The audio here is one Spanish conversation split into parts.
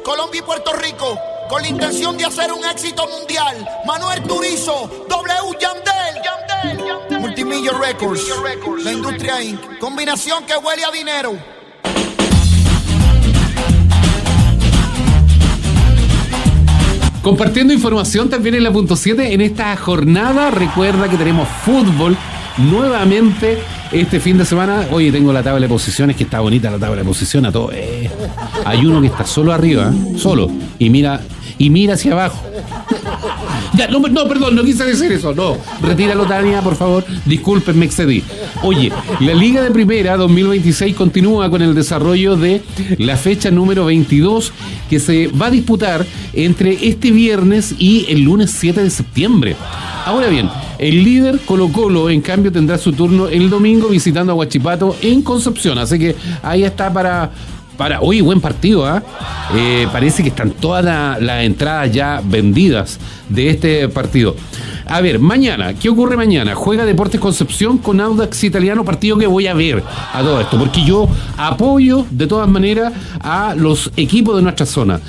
Colombia y Puerto Rico, con la intención de hacer un éxito mundial. Manuel Turizo, W Yandel, Multimillo Records, La Industria Inc. Combinación que huele a dinero. Compartiendo información también en la punto 7 en esta jornada. Recuerda que tenemos fútbol nuevamente este fin de semana. Oye, tengo la tabla de posiciones, que está bonita la tabla de posiciones a todo. Hay uno que está solo arriba, solo, y mira hacia abajo. Ya, no, perdón, no quise decir eso, no. Retíralo, Tania, por favor. Disculpen, me excedí. Oye, la Liga de Primera 2026 continúa con el desarrollo de la fecha número 22, que se va a disputar entre este viernes y el lunes 7 de septiembre. Ahora bien, el líder Colo-Colo, en cambio, tendrá su turno el domingo visitando a Huachipato en Concepción. Así que ahí está para hoy, buen partido, parece que están todas las entradas ya vendidas de este partido. A ver, mañana, ¿qué ocurre mañana? Juega Deportes Concepción con Audax Italiano, partido que voy a ver a todo esto, porque yo apoyo de todas maneras a los equipos de nuestra zona.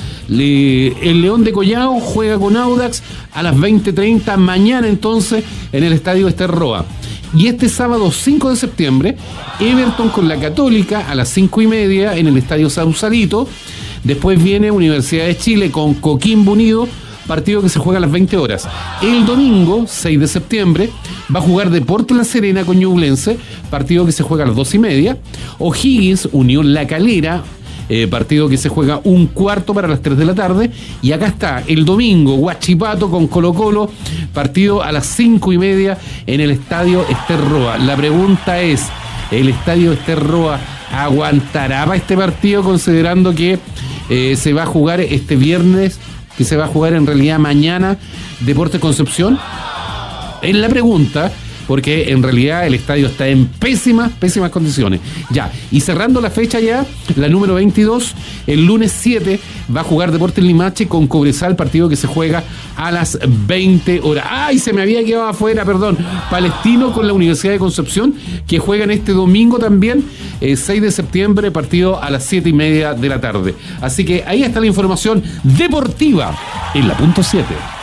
El León de Collao juega con Audax a las 20:30 mañana, entonces, en el Estadio Ester Roa. Y este sábado 5 de septiembre, Everton con la Católica a las 5:30 en el Estadio Sausalito. Después viene Universidad de Chile con Coquimbo Unido, partido que se juega a las 20 horas. El domingo 6 de septiembre va a jugar Deportes La Serena con Ñublense, partido que se juega a las 2:30. O'Higgins, Unión La Calera, partido que se juega 1:15 para las 3 de la tarde. Y acá está el domingo Huachipato con Colo-Colo, partido a las 5:30 en el Estadio Ester Roa. La pregunta es, ¿el Estadio Ester Roa aguantará para este partido, considerando que se va a jugar este viernes, que se va a jugar en realidad mañana, Deportes Concepción? Es la pregunta, porque en realidad el estadio está en pésimas condiciones. Ya, y cerrando la fecha ya, la número 22, el lunes 7 va a jugar Deportes Limache con Cobresal, partido que se juega a las 20 horas. ¡Ay, se me había quedado afuera, perdón! Palestino con la Universidad de Concepción, que juegan este domingo también, 6 de septiembre, partido a las 7:30 de la tarde. Así que ahí está la información deportiva en la punto 7.